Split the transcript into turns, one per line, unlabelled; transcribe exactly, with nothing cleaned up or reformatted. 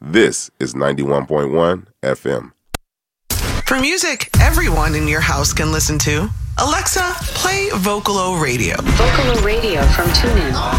This is ninety-one point one F M.
For music everyone in your house can listen to, Alexa, play Vocalo Radio.
Vocalo Radio from TuneIn.